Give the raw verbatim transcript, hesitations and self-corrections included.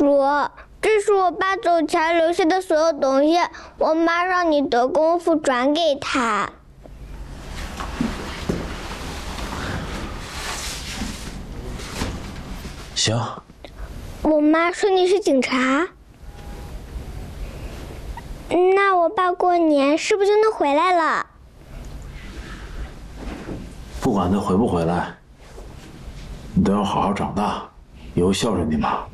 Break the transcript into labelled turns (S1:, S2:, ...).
S1: 叔，这是我爸走前留下的所有东西，我妈让你得功夫转给他。
S2: 行。
S1: 我妈说你是警察，那我爸过年是不是就能回来了？
S2: 不管他回不回来，你都要好好长大，以后孝顺你妈。